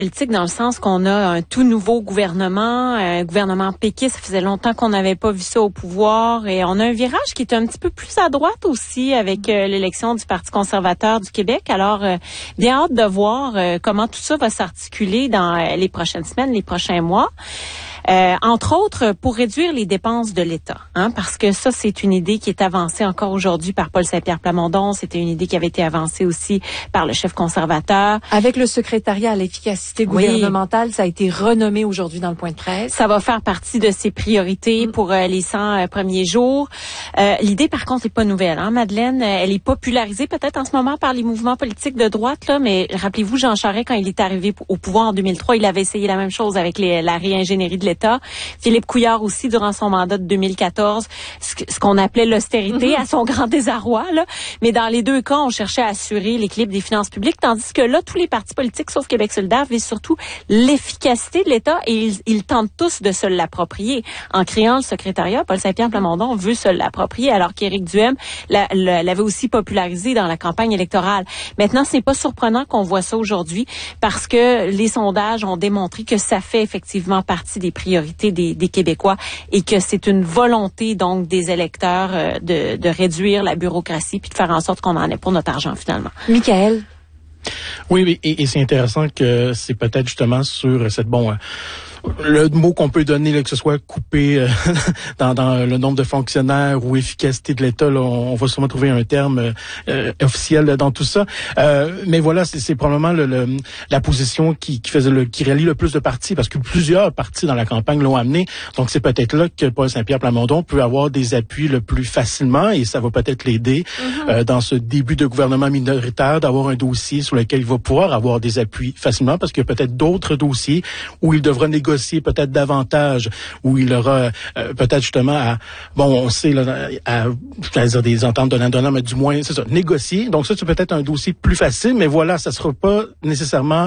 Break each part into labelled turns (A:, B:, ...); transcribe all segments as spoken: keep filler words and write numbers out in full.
A: politique dans le sens qu'on a un tout nouveau gouvernement, un gouvernement péquiste. Ça faisait longtemps qu'on n'avait pas vu ça au pouvoir et on a un virage qui est un petit peu plus à droite aussi avec euh, l'élection du Parti conservateur du Québec. Alors, euh, bien hâte de voir euh, comment tout ça va s'articuler dans euh, les prochaines semaines, les prochains mois. Euh, entre autres, pour réduire les dépenses de l'État, hein, parce que ça, c'est une idée qui est avancée encore aujourd'hui par Paul Saint-Pierre Plamondon. C'était une idée qui avait été avancée aussi par le chef conservateur.
B: Avec le secrétariat à l'efficacité gouvernementale, oui. Ça a été renommé aujourd'hui dans le point de presse.
A: Ça va faire partie de ses priorités mmh. pour euh, les cent euh, premiers jours. Euh, l'idée, par contre, n'est pas nouvelle. Hein, Madeleine, elle est popularisée peut-être en ce moment par les mouvements politiques de droite, là, mais rappelez-vous, Jean Charest, quand il est arrivé au pouvoir en deux mille trois, il avait essayé la même chose avec les, la réingénierie de l'État. Philippe Couillard aussi, durant son mandat de deux mille quatorze, ce, ce qu'on appelait l'austérité, mm-hmm. à son grand désarroi. Là. Mais dans les deux cas, on cherchait à assurer l'équilibre des finances publiques, tandis que là, tous les partis politiques, sauf Québec solidaire, visent surtout l'efficacité de l'État et ils, ils tentent tous de se l'approprier. En créant le secrétariat, Paul Saint-Pierre Plamondon veut se l'approprier, alors qu'Éric Duhem la, la, l'avait aussi popularisé dans la campagne électorale. Maintenant, c'est pas surprenant qu'on voit ça aujourd'hui, parce que les sondages ont démontré que ça fait effectivement partie des priorités Des, des Québécois et que c'est une volonté donc des électeurs euh, de, de réduire la bureaucratie puis de faire en sorte qu'on en ait pour notre argent finalement.
B: Michaël?
C: Oui, et, et c'est intéressant que c'est peut-être justement sur cette bon. Euh, le mot qu'on peut donner, là, que ce soit coupé euh, dans, dans le nombre de fonctionnaires ou efficacité de l'État, là, on, on va sûrement trouver un terme euh, officiel là, dans tout ça. Euh, mais voilà, c'est, c'est probablement le, le, la position qui, qui faisait le, qui rallie le plus de partis, parce que plusieurs partis dans la campagne l'ont amené. Donc c'est peut-être là que Paul Saint-Pierre Plamondon peut avoir des appuis le plus facilement, et ça va peut-être l'aider mm-hmm. euh, dans ce début de gouvernement minoritaire d'avoir un dossier sur lequel il va pouvoir avoir des appuis facilement, parce qu'il y a peut-être d'autres dossiers où il devra négocier peut-être davantage, où il aura euh, peut-être justement à, bon, on sait, là, à, à dire des ententes donnant-donnant, mais du moins, c'est ça, négocier. Donc ça, c'est peut-être un dossier plus facile, mais voilà, ça sera pas nécessairement,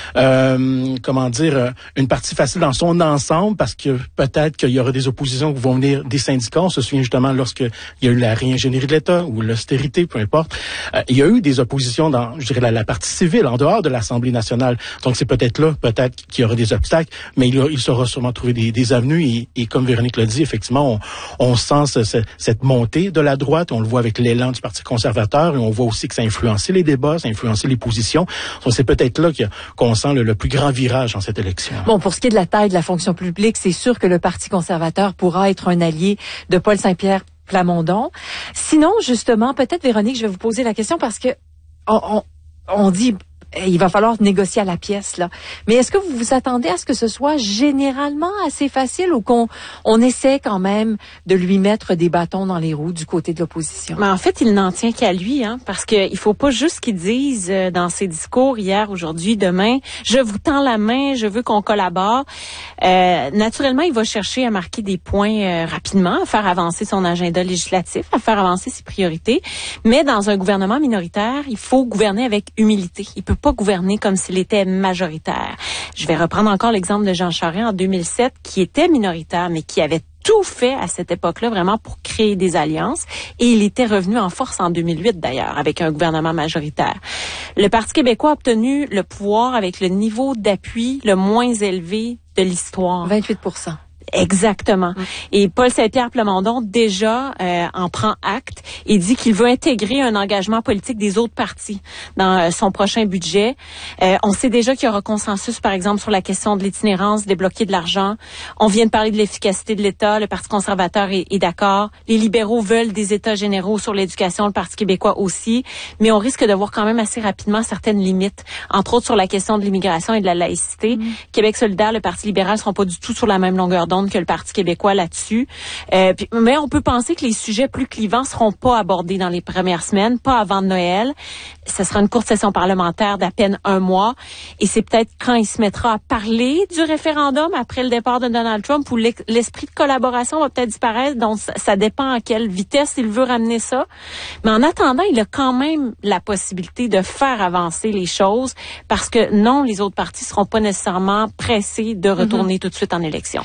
C: euh, comment dire, une partie facile dans son ensemble, parce que peut-être qu'il y aura des oppositions qui vont venir des syndicats. On se souvient justement lorsque il y a eu la réingénierie de l'État ou l'austérité, peu importe, euh, il y a eu des oppositions dans, je dirais, la, la partie civile, en dehors de l'Assemblée nationale. Donc c'est peut-être là, peut-être qu'il y aura des obstacles, mais il, il saura sûrement trouver des, des avenues et, et comme Véronique l'a dit, effectivement, on, on sent ce, ce, cette montée de la droite, on le voit avec l'élan du Parti conservateur et on voit aussi que ça a influencé les débats, ça a influencé les positions. Donc c'est peut-être là qu'on sent le, le plus grand virage dans cette élection.
B: Bon, pour ce qui est de la taille de la fonction publique, c'est sûr que le Parti conservateur pourra être un allié de Paul Saint-Pierre Plamondon. Sinon, justement, peut-être, Véronique, je vais vous poser la question parce que on, on, on dit... il va falloir négocier à la pièce, là. Mais est-ce que vous vous attendez à ce que ce soit généralement assez facile ou qu'on on essaie quand même de lui mettre des bâtons dans les roues du côté de l'opposition?
A: Mais en fait, il n'en tient qu'à lui, hein, parce que il faut pas juste qu'il dise euh, dans ses discours hier, aujourd'hui, demain, je vous tends la main, je veux qu'on collabore. Euh, naturellement, il va chercher à marquer des points euh, rapidement, à faire avancer son agenda législatif, à faire avancer ses priorités. Mais dans un gouvernement minoritaire, il faut gouverner avec humilité. Il peut pas gouverner comme s'il était majoritaire. Je vais reprendre encore l'exemple de Jean Charest en deux mille sept, qui était minoritaire, mais qui avait tout fait à cette époque-là vraiment pour créer des alliances. Et il était revenu en force en deux mille huit, d'ailleurs, avec un gouvernement majoritaire. Le Parti québécois a obtenu le pouvoir avec le niveau d'appui le moins élevé de l'histoire.
B: vingt-huit pour cent.
A: Exactement. Mmh. Et Paul Saint-Pierre Plamondon, déjà, euh, en prend acte et dit qu'il veut intégrer un engagement politique des autres partis dans euh, son prochain budget. Euh, on sait déjà qu'il y aura consensus, par exemple, sur la question de l'itinérance, débloquer de l'argent. On vient de parler de l'efficacité de l'État. Le Parti conservateur est, est d'accord. Les libéraux veulent des États généraux sur l'éducation, le Parti québécois aussi. Mais on risque de voir quand même assez rapidement certaines limites, entre autres sur la question de l'immigration et de la laïcité. Mmh. Québec solidaire, le Parti libéral ne seront pas du tout sur la même longueur d'onde que le Parti québécois là-dessus. Euh, puis, mais on peut penser que les sujets plus clivants seront pas abordés dans les premières semaines, pas avant Noël. Ce sera une courte session parlementaire d'à peine un mois. Et c'est peut-être quand il se mettra à parler du référendum après le départ de Donald Trump où l'esprit de collaboration va peut-être disparaître. Donc, ça dépend à quelle vitesse il veut ramener ça. Mais en attendant, il a quand même la possibilité de faire avancer les choses parce que non, les autres partis seront pas nécessairement pressés de retourner mm-hmm. tout de suite en élection.
B: Mais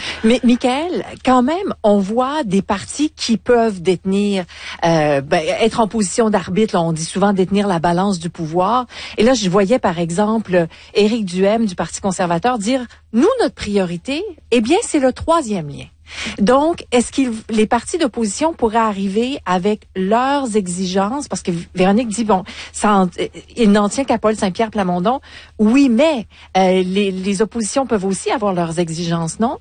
B: Michaël, quand même, on voit des partis qui peuvent détenir, euh, ben, être en position d'arbitre. Là, on dit souvent détenir la balance du pouvoir. Et là, je voyais par exemple Éric Duhaime du Parti conservateur dire, nous, notre priorité, eh bien, c'est le troisième lien. Donc, est-ce que les partis d'opposition pourraient arriver avec leurs exigences? Parce que Véronique dit, bon, ça en, il n'en tient qu'à Paul Saint-Pierre Plamondon. Oui, mais euh, les, les oppositions peuvent aussi avoir leurs exigences, non?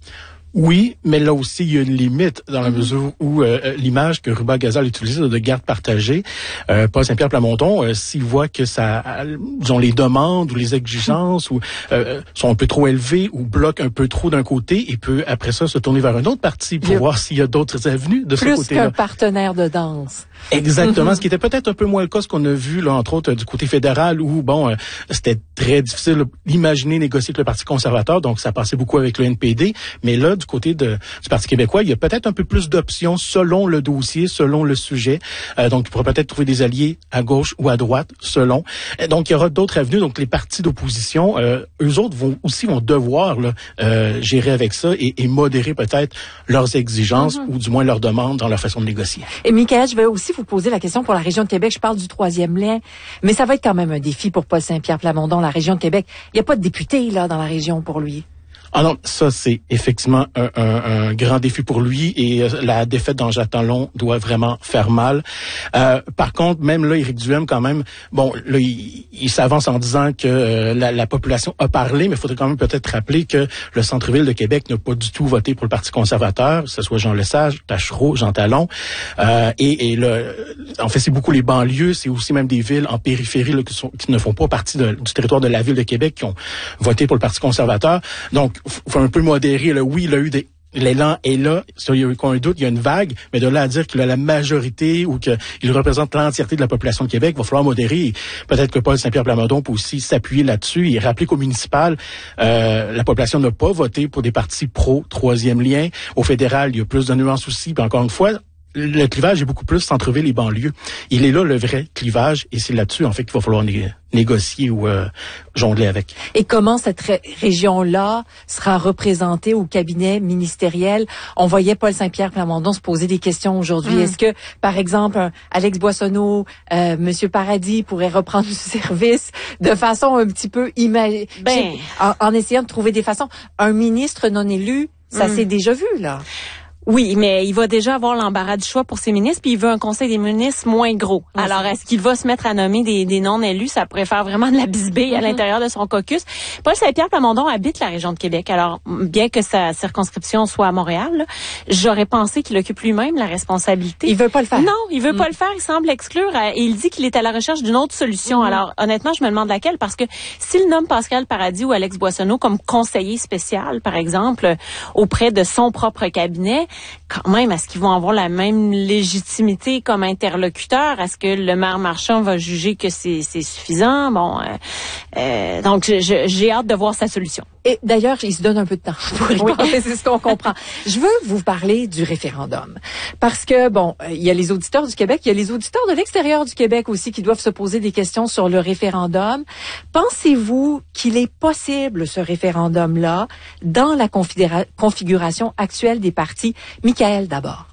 C: Oui, mais là aussi, il y a une limite dans la mesure où euh, l'image que Ruba-Gazal utilise de garde partagée, euh, Paul Saint-Pierre Plamondon, euh, s'il voit que ça, disons, les demandes ou les exigences ou euh, sont un peu trop élevées ou bloquent un peu trop d'un côté, il peut après ça se tourner vers un autre parti pour voir s'il y a d'autres avenues de ce côté-là.
B: Plus qu'un partenaire de danse.
C: Exactement, mm-hmm. Ce qui était peut-être un peu moins le cas, ce qu'on a vu là, entre autres, du côté fédéral, où bon, euh, c'était très difficile d'imaginer négocier avec le Parti conservateur, donc ça passait beaucoup avec le N P D, mais là, du côté de, du Parti québécois, il y a peut-être un peu plus d'options selon le dossier, selon le sujet. Euh, donc, il pourrait peut-être trouver des alliés à gauche ou à droite, selon. Et donc, il y aura d'autres avenues. Donc, les partis d'opposition, euh, eux autres vont aussi vont devoir là, euh, gérer avec ça et, et modérer peut-être leurs exigences mm-hmm. ou du moins leurs demandes dans leur façon de négocier.
B: Et Michaël, je vais aussi vous poser la question pour la région de Québec. Je parle du troisième lien, mais ça va être quand même un défi pour Paul Saint-Pierre Plamondon, la région de Québec. Il n'y a pas de député là dans la région pour lui.
C: Ah non, ça c'est effectivement un, un, un grand défi pour lui et euh, la défaite d'Jean Talon doit vraiment faire mal. Euh, par contre, même là, Éric Duhaime quand même, bon, là, il, il s'avance en disant que euh, la, la population a parlé, mais il faudrait quand même peut-être rappeler que le centre-ville de Québec n'a pas du tout voté pour le Parti conservateur, que ce soit Jean Lesage, Taschereau, Jean Talon. Euh, et, et là, en fait, c'est beaucoup les banlieues, c'est aussi même des villes en périphérie là, qui, sont, qui ne font pas partie de, du territoire de la ville de Québec qui ont voté pour le Parti conservateur. Donc, faut un peu modérer. Là. Oui, il a eu des... L'élan est là, il y a eu un doute, il y a une vague, mais de là à dire qu'il a la majorité ou qu'il représente l'entièreté de la population de Québec, il va falloir modérer. Peut-être que Paul Saint-Pierre Plamondon peut aussi s'appuyer là-dessus et rappeler qu'au municipal, euh, la population n'a pas voté pour des partis pro-troisième lien. Au fédéral, il y a plus de nuances aussi. Puis encore une fois, le clivage est beaucoup plus centre-ville et banlieue. Il est là le vrai clivage et c'est là-dessus en fait qu'il va falloir né- négocier ou euh, jongler avec.
B: Et comment cette ré- région-là sera représentée au cabinet ministériel? On voyait Paul Saint-Pierre Plamondon se poser des questions aujourd'hui. Mmh. Est-ce que, par exemple, un Alex Boissonneau, euh, Monsieur Paradis pourrait reprendre du service de façon un petit peu imagée, ben... en, en essayant de trouver des façons? Un ministre non élu, ça mmh. s'est déjà vu, là.
A: Oui, mais il va déjà avoir l'embarras du choix pour ses ministres, puis il veut un conseil des ministres moins gros. Oui, alors, est-ce qu'il va se mettre à nommer des, des non-élus? Ça pourrait faire vraiment de la bisbille mm-hmm. à l'intérieur de son caucus. Paul Saint-Pierre Plamondon habite la région de Québec. Alors, bien que sa circonscription soit à Montréal, là, j'aurais pensé qu'il occupe lui-même la responsabilité.
B: Il veut pas le faire.
A: Non, il veut mm. pas le faire. Il semble exclure. Et il dit qu'il est à la recherche d'une autre solution. Mm. Alors, honnêtement, je me demande laquelle, parce que s'il nomme Pascal Paradis ou Alex Boissonneau comme conseiller spécial, par exemple, auprès de son propre cabinet, quand même, est-ce qu'ils vont avoir la même légitimité comme interlocuteur? Est-ce que le maire Marchand va juger que c'est, c'est suffisant? Bon, euh, euh, donc je, je, j'ai hâte de voir sa solution.
B: Et d'ailleurs, il se donne un peu de temps pour y oui. penser, c'est ce qu'on comprend. Je veux vous parler du référendum. Parce que, bon, il y a les auditeurs du Québec, il y a les auditeurs de l'extérieur du Québec aussi qui doivent se poser des questions sur le référendum. Pensez-vous qu'il est possible, ce référendum-là, dans la configura- configuration actuelle des partis? Michaël, d'abord.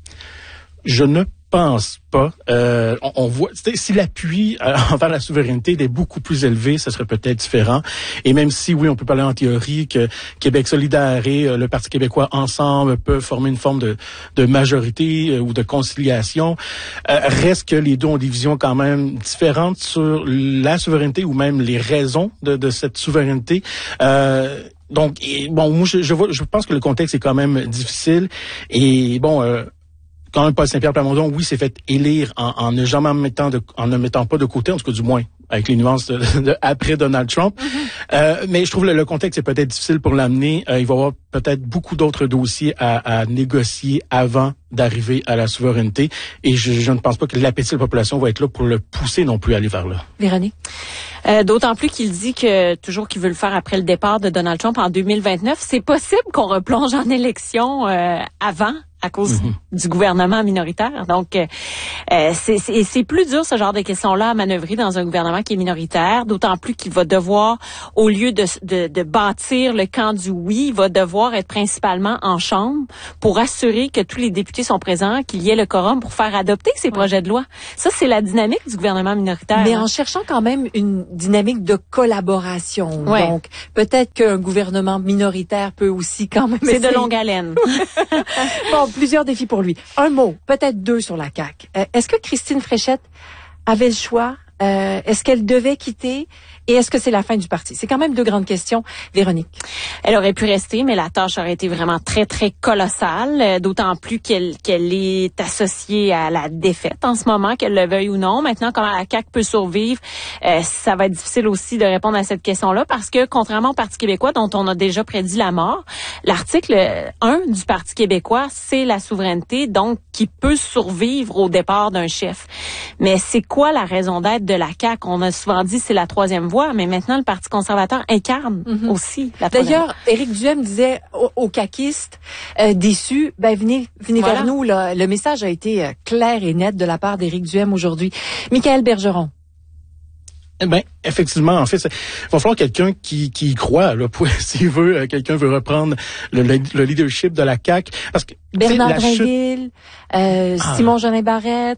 C: Je ne pense pas. Euh, on, on voit si l'appui euh, envers la souveraineté était beaucoup plus élevé, ça serait peut-être différent. Et même si, oui, on peut parler en théorie que Québec solidaire et euh, le Parti québécois ensemble peuvent former une forme de, de majorité euh, ou de conciliation, euh, reste que les deux ont des visions quand même différentes sur la souveraineté ou même les raisons de, de cette souveraineté. Euh, Donc, et, bon, moi, je, je, vois, je pense que le contexte est quand même difficile. Et bon, euh, quand même, Paul Saint-Pierre Plamondon, oui, s'est fait élire en, en ne jamais mettant de, en ne mettant pas de côté, en tout cas du moins, avec les nuances de, de, après Donald Trump. Mm-hmm. Euh, mais je trouve que le, le contexte est peut-être difficile pour l'amener. Euh, il va y avoir peut-être beaucoup d'autres dossiers à, à négocier avant d'arriver à la souveraineté. Et je, je ne pense pas que l'appétit de la population va être là pour le pousser non plus à aller vers là.
B: Véronique?
A: Euh, d'autant plus qu'il dit que toujours qu'il veut le faire après le départ de Donald Trump en deux mille vingt-neuf, c'est possible qu'on replonge en élection euh, avant à cause
C: mm-hmm.
A: du gouvernement minoritaire. Donc, euh, c'est, c'est, c'est plus dur ce genre de questions-là à manœuvrer dans un gouvernement qui est minoritaire, d'autant plus qu'il va devoir, au lieu de, de, de bâtir le camp du oui, il va devoir être principalement en chambre pour assurer que tous les députés sont présents, qu'il y ait le quorum pour faire adopter ces ouais. projets de loi. Ça, c'est la dynamique du gouvernement minoritaire.
B: Mais
A: hein.
B: en cherchant quand même une dynamique de collaboration. Ouais. Donc, peut-être qu'un gouvernement minoritaire peut aussi quand même...
A: C'est
B: essayer...
A: de longue haleine.
B: Bon, plusieurs défis pour lui. Un mot, peut-être deux sur la C A Q. Euh, est-ce que Christine Fréchette avait le choix? Euh, est-ce qu'elle devait quitter? Et est-ce que c'est la fin du parti? C'est quand même deux grandes questions. Véronique.
A: Elle aurait pu rester, mais la tâche aurait été vraiment très, très colossale, euh, d'autant plus qu'elle qu'elle est associée à la défaite en ce moment, qu'elle le veuille ou non. Maintenant, comment la C A Q peut survivre, euh, ça va être difficile aussi de répondre à cette question-là, parce que, contrairement au Parti québécois, dont on a déjà prédit la mort, l'article un du Parti québécois, c'est la souveraineté, donc qui peut survivre au départ d'un chef. Mais c'est quoi la raison d'être de la C A Q? On a souvent dit c'est la troisième voie, mais maintenant le Parti conservateur incarne mm-hmm. aussi la troisième voie.
B: D'ailleurs, Éric Duhem disait aux, aux caquistes euh, déçus, ben venez, venez voilà. vers nous. Là. Le message a été euh, clair et net de la part d'Éric Duhem aujourd'hui. Michaël Bergeron.
C: Eh ben, effectivement, en fait, il va falloir quelqu'un qui, qui y croit, là, pour, s'il veut, euh, quelqu'un veut reprendre le, le, le leadership de la C A Q. Parce que,
B: Bernard Drinville, chute... euh, ah. Simon Jolin Barrette.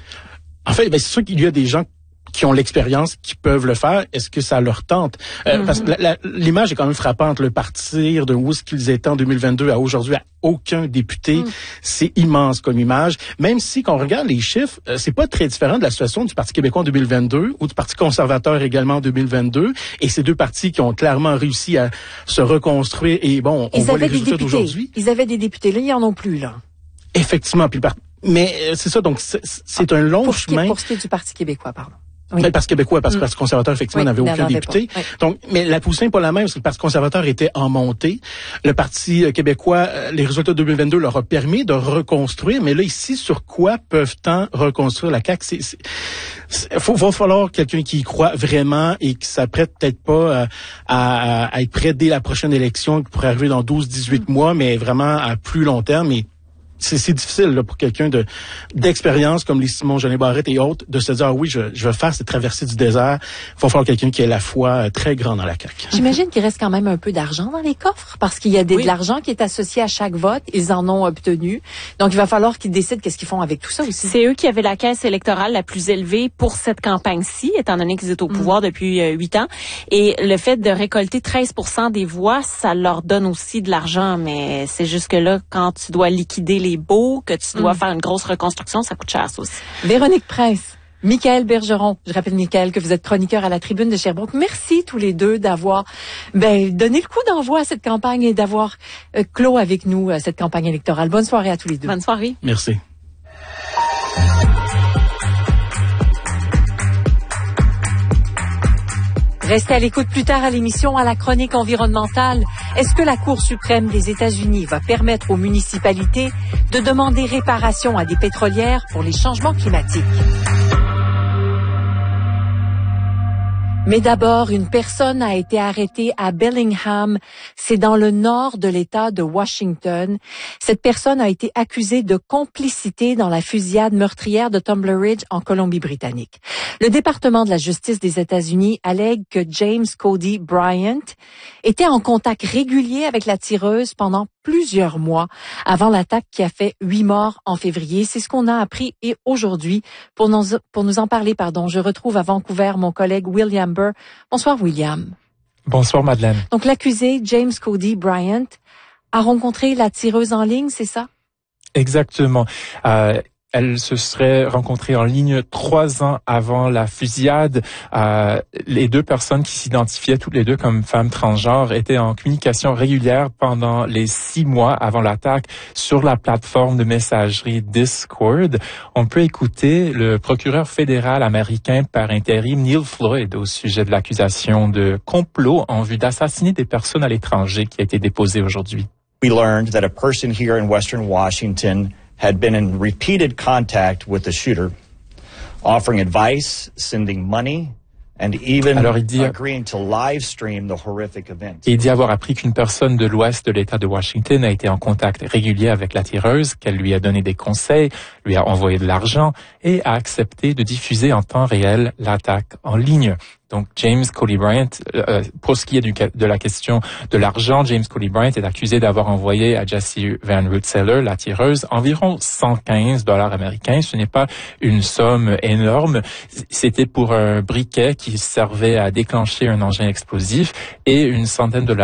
C: En fait, ben, c'est sûr qu'il y a des gens qui ont l'expérience, qui peuvent le faire. Est-ce que ça leur tente? Euh, mm-hmm. Parce que la, la, l'image est quand même frappante. Le partir de où est-ce qu'ils étaient en deux mille vingt-deux à aujourd'hui, à aucun député, mm. c'est immense comme image. Même si, quand on regarde les chiffres, euh, c'est pas très différent de la situation du Parti québécois en deux mille vingt-deux ou du Parti conservateur également en deux mille vingt-deux. Et ces deux partis qui ont clairement réussi à se reconstruire. Et bon, on
B: ils
C: voit les résultats
B: députés.
C: d'aujourd'hui.
B: Ils avaient des députés. Là, ils en ont plus, là.
C: Effectivement. Puis, mais euh, c'est ça. Donc, c'est, c'est un long
B: pour
C: chemin.
B: Pour ce qui est du Parti québécois, pardon. Oui.
C: Le Parti québécois, parce que le Parti conservateur, effectivement,
B: oui,
C: n'avait aucun député. Oui. Donc, mais la position n'est pas la même, parce que le Parti conservateur était en montée. Le Parti québécois, les résultats de deux mille vingt-deux leur ont permis de reconstruire, mais là, ici, sur quoi peuvent-ils reconstruire la C A Q? C'est, c'est, c'est, faut, va falloir quelqu'un qui y croit vraiment et qui s'apprête peut-être pas à, à, à être prêt dès la prochaine élection, qui pourrait arriver dans douze à dix-huit mm. mois, mais vraiment à plus long terme. Et C'est, c'est difficile là, pour quelqu'un de d'expérience comme les Simon Jolin Barrette et autres de se dire ah oui je, je veux faire cette traversée du désert. Il va falloir quelqu'un qui ait la foi très grande dans la C A Q.
B: J'imagine qu'il reste quand même un peu d'argent dans les coffres parce qu'il y a des, oui. de l'argent qui est associé à chaque vote. Ils en ont obtenu. Donc il va falloir qu'ils décident qu'est-ce qu'ils font avec tout ça aussi.
A: C'est eux qui avaient la caisse électorale la plus élevée pour cette campagne-ci, étant donné qu'ils étaient au pouvoir mmh. depuis huit ans. Et le fait de récolter treize pour cent des voix, ça leur donne aussi de l'argent. Mais c'est juste que là, quand tu dois liquider les beaux, que tu dois mmh. faire une grosse reconstruction, ça coûte cher, ça aussi.
B: Véronique Prince, Michaël Bergeron. Je rappelle, Michaël, que vous êtes chroniqueur à la Tribune de Sherbrooke. Merci tous les deux d'avoir ben, donné le coup d'envoi à cette campagne et d'avoir euh, clos avec nous euh, cette campagne électorale. Bonne soirée à tous les deux.
A: Bonne soirée.
C: Merci.
B: Restez à l'écoute plus tard à l'émission à la chronique environnementale. Est-ce que la Cour suprême des États-Unis va permettre aux municipalités de demander réparation à des pétrolières pour les changements climatiques? Mais d'abord, une personne a été arrêtée à Bellingham. C'est dans le nord de l'État de Washington. Cette personne a été accusée de complicité dans la fusillade meurtrière de Tumbler Ridge en Colombie-Britannique. Le département de la justice des États-Unis allègue que James Cody Bryant était en contact régulier avec la tireuse pendant plusieurs mois avant l'attaque qui a fait huit morts en février. C'est ce qu'on a appris et aujourd'hui, pour nous, pour nous en parler, pardon, je retrouve à Vancouver mon collègue William Burr. Bonsoir, William.
D: Bonsoir, Madeleine.
B: Donc, l'accusé, James Cody Bryant, a rencontré la tireuse en ligne, c'est ça?
D: Exactement. Euh, Elle se serait rencontrée en ligne trois ans avant la fusillade. Euh, les deux personnes qui s'identifiaient toutes les deux comme femmes transgenres étaient en communication régulière pendant les six mois avant l'attaque sur la plateforme de messagerie Discord. On peut écouter le procureur fédéral américain par intérim Neil Floyd au sujet de l'accusation de complot en vue d'assassiner des personnes à l'étranger qui a été déposée aujourd'hui.
E: We learned that a person here in Western Washington had been in repeated contact with the shooter, offering advice, sending money, and even
D: Alors, il dit,
E: agreeing to live stream the horrific event.
D: Il dit avoir appris qu'une personne de l'ouest de l'État de Washington a été en contact régulier avec la tireuse, qu'elle lui a donné des conseils, lui a envoyé de l'argent et a accepté de diffuser en temps réel l'attaque en ligne. Donc, James Cody Bryant, euh, pour ce qui est du, de la question de l'argent, James Cody Bryant est accusé d'avoir envoyé à Jessie Van Rensselaer, la tireuse, environ cent quinze dollars américains. Ce n'est pas une somme énorme. C'était pour un briquet qui servait à déclencher un engin explosif et une centaine de